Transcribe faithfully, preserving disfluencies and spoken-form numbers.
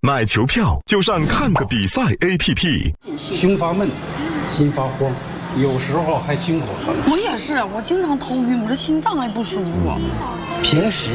买球票就上看个比赛 A P P。 心发闷，心发慌，有时候还心口疼。 我也是，我经常头晕，我这心脏还不舒服。 平时